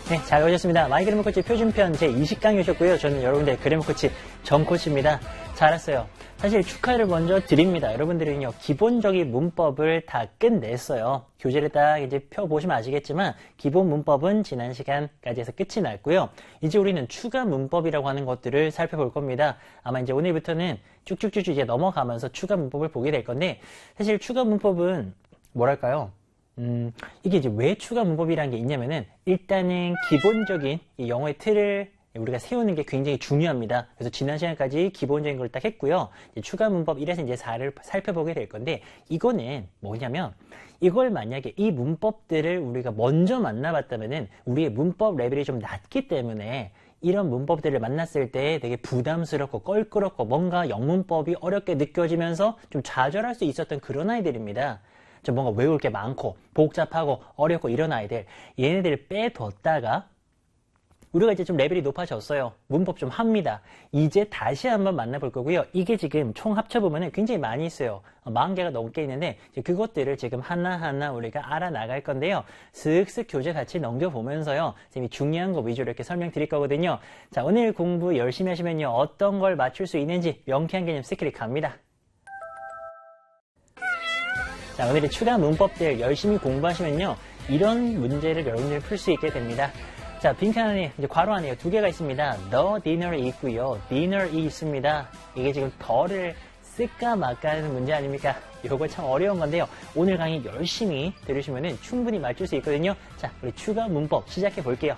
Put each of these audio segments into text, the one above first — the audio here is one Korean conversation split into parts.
네, 잘 오셨습니다. 마이 그래머 코치 표준편 제20강이 오셨고요. 저는 여러분들 그래머 코치 정 코치입니다. 잘 왔어요. 사실 축하를 먼저 드립니다. 여러분들은요, 기본적인 문법을 다 끝냈어요. 교재를 딱 이제 펴보시면 아시겠지만, 기본 문법은 지난 시간까지 해서 끝이 났고요. 이제 우리는 추가 문법이라고 하는 것들을 살펴볼 겁니다. 아마 이제 오늘부터는 쭉쭉쭉 이제 넘어가면서 추가 문법을 보게 될 건데, 사실 추가 문법은 뭐랄까요? 이게 이제 왜 추가 문법이라는 게 있냐면은, 일단은 기본적인 이 영어의 틀을 우리가 세우는 게 굉장히 중요합니다. 그래서 지난 시간까지 기본적인 걸 딱 했고요. 이제 추가 문법 1에서 이제 4를 살펴보게 될 건데, 이거는 뭐냐면, 이걸 만약에 이 문법들을 우리가 먼저 만나봤다면은, 우리의 문법 레벨이 좀 낮기 때문에, 이런 문법들을 만났을 때 되게 부담스럽고 껄끄럽고 뭔가 영문법이 어렵게 느껴지면서 좀 좌절할 수 있었던 그런 아이들입니다. 좀 뭔가 외울 게 많고 복잡하고 어렵고 이런 아이들, 얘네들을 빼뒀다가 우리가 이제 좀 레벨이 높아졌어요. 문법 좀 합니다. 이제 다시 한번 만나볼 거고요. 이게 지금 총 합쳐보면 굉장히 많이 있어요. 40개가 넘게 있는데 그것들을 지금 하나하나 우리가 알아나갈 건데요. 슥슥 교재 같이 넘겨보면서요. 지금 중요한 거 위주로 이렇게 설명드릴 거거든요. 자, 오늘 공부 열심히 하시면요. 어떤 걸 맞출 수 있는지 명쾌한 개념 스킬이 갑니다. 자, 오늘의 추가 문법들 열심히 공부하시면요. 이런 문제를 여러분들이 풀 수 있게 됩니다. 자, 빈칸 안에 이제 괄호 안에요. 2개가 있습니다. The dinner이 있고요. dinner이 있습니다. 이게 지금 더를 쓸까 말까 하는 문제 아닙니까? 이거 참 어려운 건데요. 오늘 강의 열심히 들으시면 충분히 맞출 수 있거든요. 자, 우리 추가 문법 시작해 볼게요.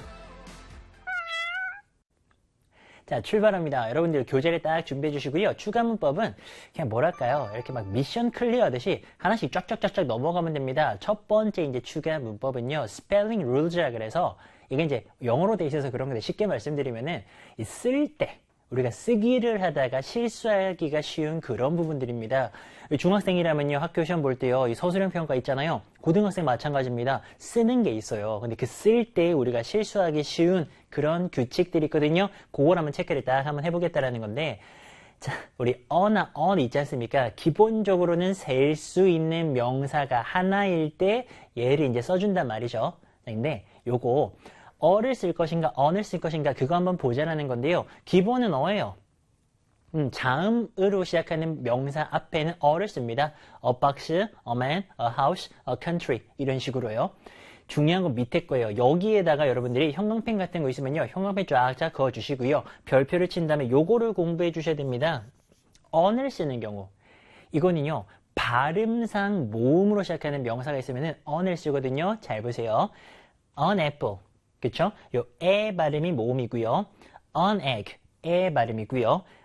자, 출발합니다. 여러분들 교재를 딱 준비해 주시고요. 추가 문법은 그냥 뭐랄까요? 이렇게 막 미션 클리어 하듯이 하나씩 쫙쫙쫙쫙 넘어가면 됩니다. 첫 번째 이제 추가 문법은요. 스펠링 룰즈라 그래서 이게 이제 영어로 돼 있어서 그런 건데 쉽게 말씀드리면은 쓸 때 우리가 쓰기를 하다가 실수하기가 쉬운 그런 부분들입니다. 중학생이라면요, 학교 시험 볼 때요, 이 서술형 평가 있잖아요. 고등학생 마찬가지입니다. 쓰는 게 있어요. 근데 그 쓸 때 우리가 실수하기 쉬운 그런 규칙들이 있거든요. 그걸 한번 체크를 딱 한번 해보겠다라는 건데, 자, 우리 어나 on 있지 않습니까? 기본적으로는 셀 수 있는 명사가 하나일 때 얘를 이제 써준단 말이죠. 근데 요거 어를 쓸 것인가, on을 쓸 것인가, 그거 한번 보자라는 건데요. 기본은 어예요. 자음으로 시작하는 명사 앞에는 어를 씁니다. A box, a man, a house, a country 이런 식으로요. 중요한 건 밑에 거예요. 여기에다가 여러분들이 형광펜 같은 거 있으면요. 형광펜 쫙쫙 그어주시고요. 별표를 친 다음에 요거를 공부해 주셔야 됩니다. on을 쓰는 경우. 이거는요. 발음상 모음으로 시작하는 명사가 있으면 on을 쓰거든요. 잘 보세요. An apple. 그쵸? 요 에 발음이 모음이고요. An egg, 에 발음이고요.